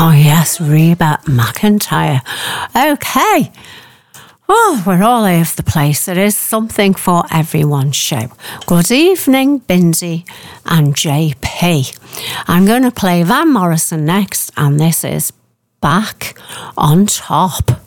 Oh, yes, Reba McEntire. Okay. Oh, we're all over the place. There is something for everyone's show. Good evening, Bindsy and JP. I'm going to play Van Morrison next, and this is Back on Top.